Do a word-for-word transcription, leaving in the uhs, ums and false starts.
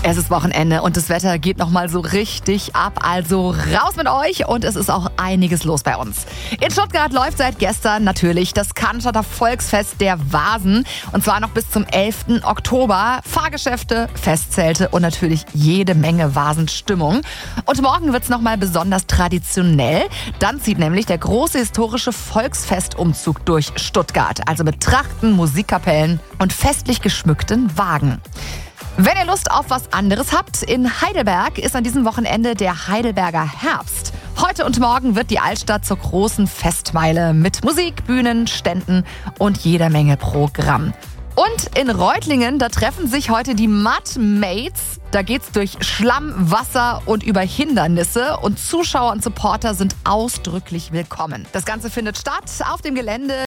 Es ist Wochenende und das Wetter geht nochmal so richtig ab. Also raus mit euch und es ist auch einiges los bei uns. In Stuttgart läuft seit gestern natürlich das Cannstatter Volksfest der Vasen. Und zwar noch bis zum elften Oktober. Fahrgeschäfte, Festzelte und natürlich jede Menge Vasenstimmung. Und morgen wird es nochmal besonders traditionell. Dann zieht nämlich der große historische Volksfestumzug durch Stuttgart. Also mit Trachten, Musikkapellen und festlich geschmückten Wagen. Wenn ihr Lust auf was anderes habt, in Heidelberg ist an diesem Wochenende der Heidelberger Herbst. Heute und morgen wird die Altstadt zur großen Festmeile mit Musik, Bühnen, Ständen und jeder Menge Programm. Und in Reutlingen, da treffen sich heute die Mud Mates. Da geht's durch Schlamm, Wasser und über Hindernisse. Und Zuschauer und Supporter sind ausdrücklich willkommen. Das Ganze findet statt auf dem Gelände